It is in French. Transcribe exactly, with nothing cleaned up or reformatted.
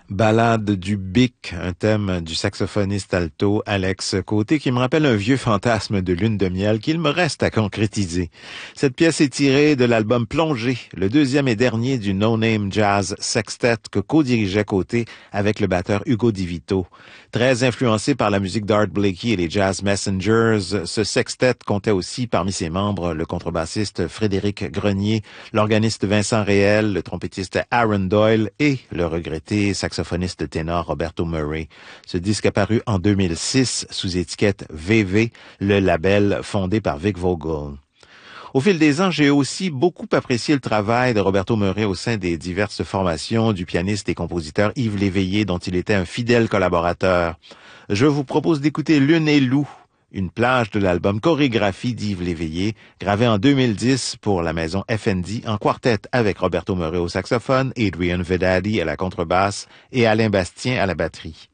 Ballade du Bic, un thème du saxophoniste alto Alex Côté qui me rappelle un vieux fantasme de lune de miel qu'il me reste à concrétiser. Cette pièce est tirée de l'album Plongée, le deuxième et dernier du No Name Jazz Sextet que co-dirigeait Côté avec le batteur Hugo Di Vito. Très influencé par la musique d'Art Blakey et les Jazz Messengers, ce sextet comptait aussi parmi ses membres le contrebassiste Frédéric Grenier, l'organiste Vincent Réel, le trompettiste Aaron Doyle et le regretté saxophoniste ténor Roberto Murray. Ce disque apparu en deux mille six sous étiquette V V, le label fondé par Vic Vogel. Au fil des ans, j'ai aussi beaucoup apprécié le travail de Roberto Murray au sein des diverses formations du pianiste et compositeur Yves Léveillé, dont il était un fidèle collaborateur. Je vous propose d'écouter Lune et Loup, une plage de l'album Chorégraphie d'Yves Léveillé, gravé en deux mille dix pour la maison F N D en quartet avec Roberto Murray au saxophone, Adrian Vedadi à la contrebasse et Alain Bastien à la batterie.